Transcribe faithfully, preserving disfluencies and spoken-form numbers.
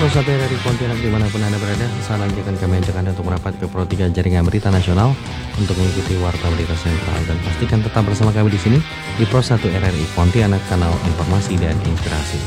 Pro satu R R I Pontianak dimanapun Anda berada, saat lagi akan kami ajak Anda untuk merapat ke Pro tiga Jaringan Berita Nasional untuk mengikuti Warta Berita Sentral, dan pastikan tetap bersama kami di sini di Pro satu R R I Pontianak, kanal informasi dan inspirasi.